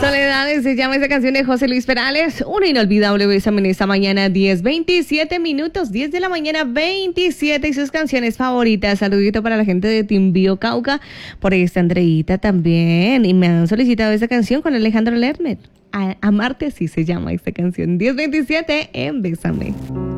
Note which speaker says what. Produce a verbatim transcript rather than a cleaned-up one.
Speaker 1: Soledades se llama esa canción de José Luis Perales. Una inolvidable bésame en esta mañana, diez veintisiete minutos, diez de la mañana veintisiete, y sus canciones favoritas. Saludito para la gente de Timbío, Cauca, por esta Andreita también. Y me han solicitado esa canción con Alejandro Lerner. A Amarte así se llama esta canción. diez veintisiete en Bésame.